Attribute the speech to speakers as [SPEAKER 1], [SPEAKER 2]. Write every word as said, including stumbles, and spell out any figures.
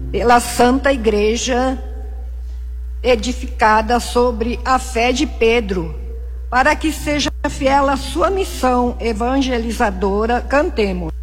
[SPEAKER 1] pela Santa Igreja, edificada sobre a fé de Pedro, para que seja fiel à sua missão evangelizadora. Cantemos.